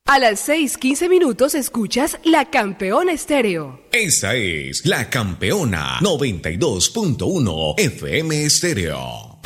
A las 6:15 escuchas La Campeona Estéreo. Esa es La Campeona 92.1 FM Estéreo.